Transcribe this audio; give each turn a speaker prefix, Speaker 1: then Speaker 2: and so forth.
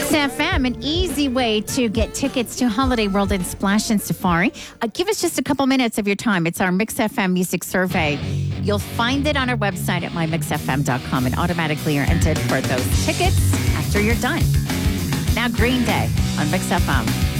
Speaker 1: Mix FM, an easy way to get tickets to Holiday World and Splash and Safari. Give us just a couple minutes of your time. It's our Mix FM Music Survey. You'll find it on our website at mymixfm.com, and automatically you're entered for those tickets after you're done. Now Green Day on Mix FM.